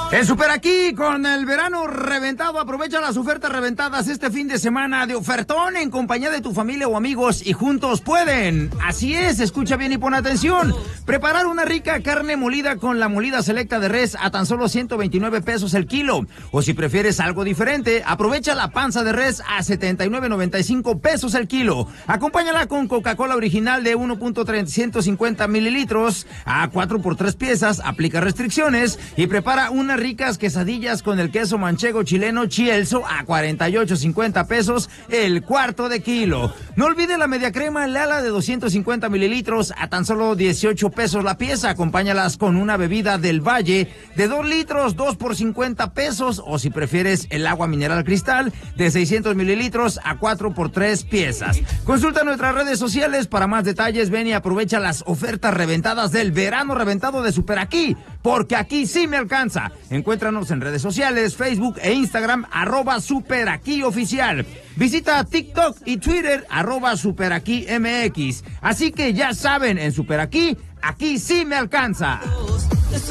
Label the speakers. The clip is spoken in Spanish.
Speaker 1: El Super Aquí con el verano reventado. Aprovecha las ofertas reventadas este fin de semana de ofertón en compañía de tu familia o amigos y juntos pueden. Así es, escucha bien y pon atención. Preparar una rica carne molida con la molida selecta de res a tan solo 129 pesos el kilo. O si prefieres algo diferente, aprovecha la panza de res a 79.95 pesos el kilo. Acompáñala con Coca-Cola original de 1.350 mililitros a 4 por 3 piezas. Aplica restricciones y prepara unas ricas quesadillas con el queso manchego chileno Chielso a 48.50 pesos el cuarto de kilo. No olvide la media crema Lala de 250 mililitros a tan solo 18 pesos la pieza. Acompáñalas con una bebida del Valle de 2 litros, 2 por 50 pesos. O si prefieres el agua mineral Cristal de 600 mililitros a 4 por 3 piezas. Consulta nuestras redes sociales para más detalles. Ven y aprovecha las ofertas reventadas del verano reventado de Super Aquí, porque aquí sí me alcanza. Encuéntranos en redes sociales, Facebook e Instagram, @SuperAquíOficial. Visita TikTok y Twitter, @SuperAquíMX. Así que ya saben, en Super Aquí, aquí sí me alcanza.